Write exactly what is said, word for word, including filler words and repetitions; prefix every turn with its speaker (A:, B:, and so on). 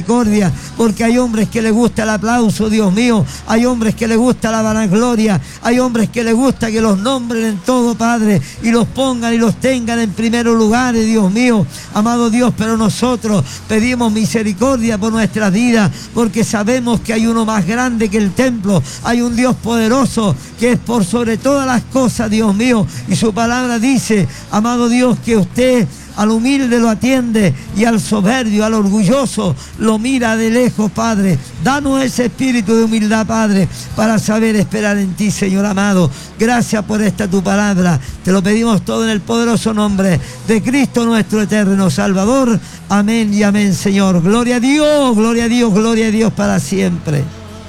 A: misericordia, porque hay hombres que les gusta el aplauso, Dios mío, hay hombres que les gusta la vanagloria, hay hombres que les gusta que los nombren en todo, Padre, y los pongan y los tengan en primer lugar, Dios mío, amado Dios, pero nosotros pedimos misericordia por nuestras vidas, porque sabemos que hay uno más grande que el templo, hay un Dios poderoso que es por sobre todas las cosas, Dios mío, y su palabra dice, amado Dios, que usted al humilde lo atiende y al soberbio, al orgulloso, lo mira de lejos, Padre. Danos ese espíritu de humildad, Padre, para saber esperar en ti, Señor amado. Gracias por esta tu palabra. Te lo pedimos todo en el poderoso nombre de Cristo nuestro eterno Salvador. Amén y amén, Señor. Gloria a Dios, gloria a Dios, gloria a Dios para siempre.